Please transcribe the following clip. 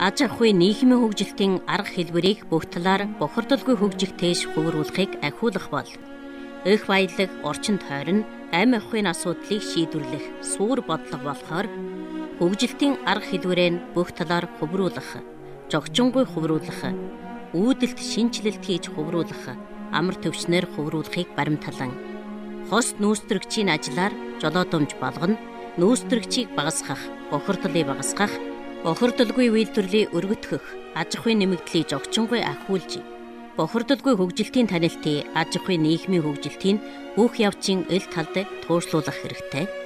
Аж ахуй нийгмийн хөгжилтийн арга хэлбэрийг бүх талаар бохирдолгүй хөгжихтэйш хөврүүлэхийг ахиулах бол их баялаг, орчин тойрон, амь ахуйн асуудлыг шийдвэрлэх суур бодлого болохоор хөгжилтийн арга хэлбэрээ бүх талаар хөврүүлэх, жогчингүй хөврүүлэх, үүдэлт шинжилэлт хийж хөврүүлэх, амар төвчнөр хөврүүлэхийг баримталан хос нүүстрэгчийн ажлаар жолоодомж болгоно, нүүстрэгчийг багасгах, бохирдлыг багасгах, бохирдолгүй үйлдвэрлэлийг өргөтгөх, аж ахуйн нэмэгдлийг жогчингүй ахиулж, бохирдолгүй хөгжилтийн танилтыг аж ахуйн нийгмийн хөгжилтийн бүх явцын эл талд тууршлуулах хэрэгтэй.